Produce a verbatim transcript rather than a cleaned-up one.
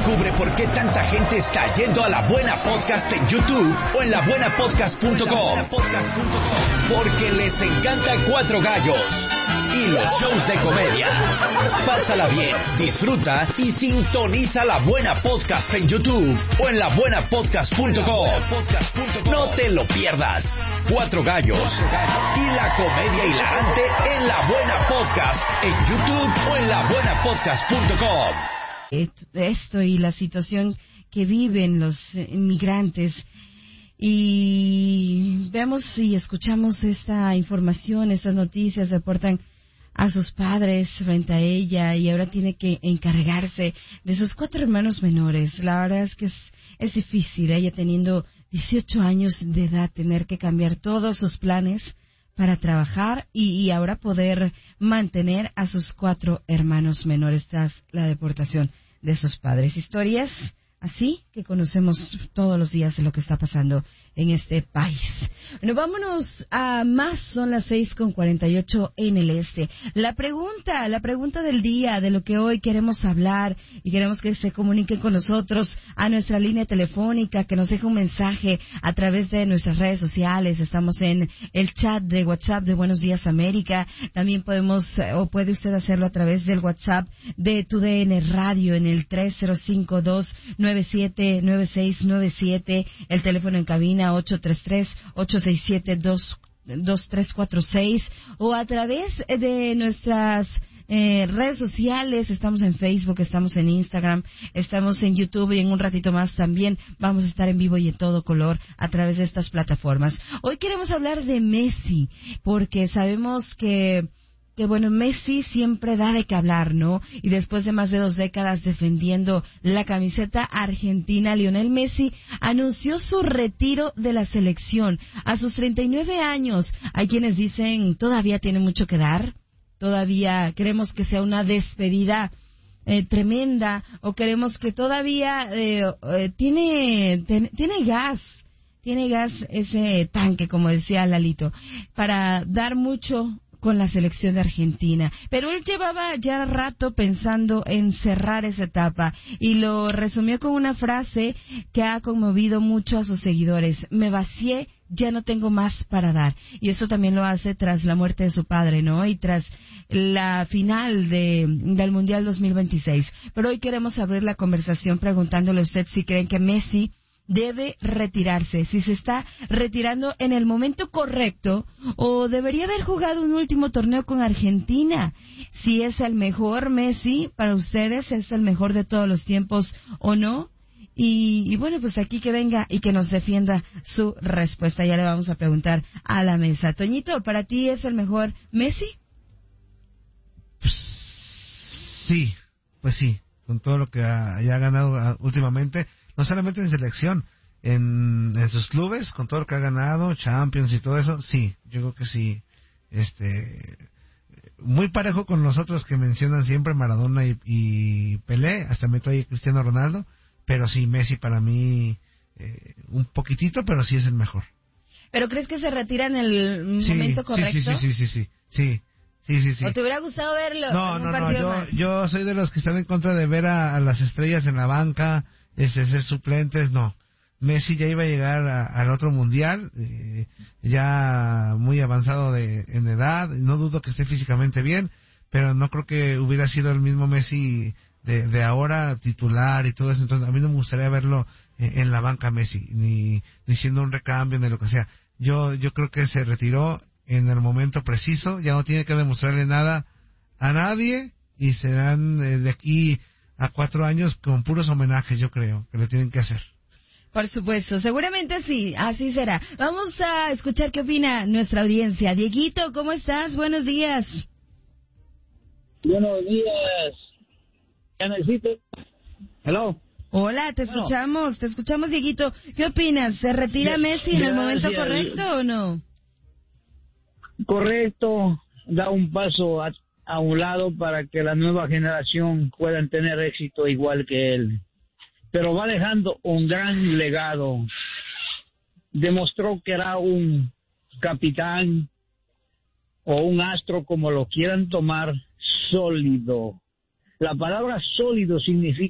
Descubre por qué tanta gente está yendo a La Buena Podcast en YouTube o en la buena podcast punto com. Porque les encanta Cuatro Gallos y los shows de comedia. Pásala bien, disfruta y sintoniza La Buena Podcast en YouTube o en la buena podcast punto com. No te lo pierdas. Cuatro Gallos y la comedia hilarante en La Buena Podcast en YouTube o en la buena podcast punto com. Esto y la situación que viven los inmigrantes, y vemos y escuchamos esta información, estas noticias reportan a sus padres frente a ella, y ahora tiene que encargarse de sus cuatro hermanos menores. La verdad es que es, es difícil, ella teniendo dieciocho años de edad, tener que cambiar todos sus planes para trabajar y, y ahora poder mantener a sus cuatro hermanos menores tras la deportación de sus padres. Historias así que conocemos todos los días de lo que está pasando en este país. Bueno, vámonos a más. Son las seis con cuarenta y ocho en el este. La pregunta, la pregunta del día, de lo que hoy queremos hablar, y queremos que se comuniquen con nosotros a nuestra línea telefónica, que nos deje un mensaje a través de nuestras redes sociales. Estamos en el chat de WhatsApp de Buenos Días América. También podemos, o puede usted hacerlo a través del WhatsApp de Tu D N Radio en el tres cero cinco dos nueve siete nueve seis nueve siete, el teléfono en cabina ocho tres tres ocho seis siete dos tres cuatro seis, o a través de nuestras eh, redes sociales. Estamos en Facebook, estamos en Instagram, estamos en YouTube, y en un ratito más también vamos a estar en vivo y en todo color a través de estas plataformas. Hoy queremos hablar de Messi, porque sabemos que que bueno, Messi siempre da de qué hablar, ¿no? Y después de más de dos décadas defendiendo la camiseta argentina, Lionel Messi anunció su retiro de la selección a sus treinta y nueve años. Hay quienes dicen, todavía tiene mucho que dar, todavía queremos que sea una despedida eh, tremenda, o queremos que todavía eh, eh, tiene, ten, tiene gas, tiene gas ese tanque, como decía Lalito, para dar mucho con la selección de Argentina. Pero él llevaba ya rato pensando en cerrar esa etapa, y lo resumió con una frase que ha conmovido mucho a sus seguidores: me vacié, ya no tengo más para dar. Y esto también lo hace tras la muerte de su padre, ¿no? Y tras la final de, del Mundial dos mil veintiséis. Pero hoy queremos abrir la conversación preguntándole a usted si creen que Messi debe retirarse, si se está retirando en el momento correcto, o debería haber jugado un último torneo con Argentina. Si es el mejor Messi para ustedes, es el mejor de todos los tiempos o no. Y, y bueno, pues aquí que venga y que nos defienda su respuesta. Ya le vamos a preguntar a la mesa. Toñito, ¿para ti es el mejor Messi? Pues, sí, pues sí, con todo lo que ha, haya ganado últimamente. No solamente en selección, en, en sus clubes, con todo lo que ha ganado, Champions y todo eso, sí, yo creo que sí. Este, muy parejo con los otros que mencionan siempre, Maradona y, y Pelé, hasta meto ahí Cristiano Ronaldo, pero sí, Messi para mí, eh, un poquitito, pero sí es el mejor. ¿Pero crees que se retira en el sí, momento correcto? Sí, sí, sí, sí, sí, sí. Sí, sí, sí. ¿O te hubiera gustado verlo? No, en un no, no, yo, más? yo soy de los que están en contra de ver a, a las estrellas en la banca, ese ser suplentes, no. Messi ya iba a llegar a, al otro mundial, eh, ya muy avanzado de, en edad, no dudo que esté físicamente bien, pero no creo que hubiera sido el mismo Messi de, de ahora, titular y todo eso. Entonces a mí no me gustaría verlo en, en la banca Messi, ni, ni siendo un recambio, ni lo que sea. Yo, yo creo que se retiró en el momento preciso, ya no tiene que demostrarle nada a nadie, y serán eh, de aquí a cuatro años con puros homenajes, yo creo, que le tienen que hacer. Por supuesto, seguramente sí, así será. Vamos a escuchar qué opina nuestra audiencia. Dieguito, ¿cómo estás? Buenos días. Buenos días. ¿Qué necesitas? Hello. Hola, te Bueno. escuchamos, te escuchamos, Dieguito. ¿Qué opinas? ¿Se retira Messi en el momento Gracias. correcto o no? Correcto, da un paso a, a un lado para que la nueva generación puedan tener éxito igual que él. Pero va dejando un gran legado. Demostró que era un capitán o un astro, como lo quieran tomar, sólido. La palabra sólido significa